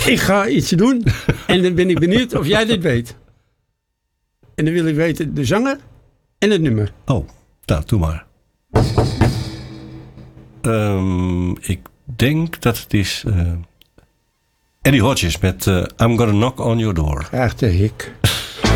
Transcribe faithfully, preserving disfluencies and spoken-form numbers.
Ik ga iets doen. En dan ben ik benieuwd of jij dit weet. En dan wil ik weten de zanger en het nummer. Oh, nou, doe maar. Um, ik denk dat het is... Uh, Eddie Hodges met uh, I'm Gonna Knock on Your Door. Graag de hik.